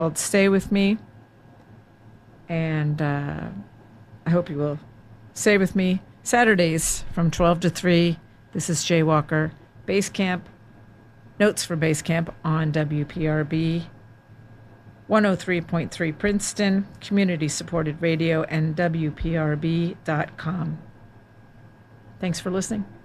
called Stay With Me. And I hope you will stay with me Saturdays from 12 to 3. This is Jay Walker, Base Camp, Notes for Base Camp on WPRB 103.3 Princeton, community supported radio, and WPRB.com. Thanks for listening.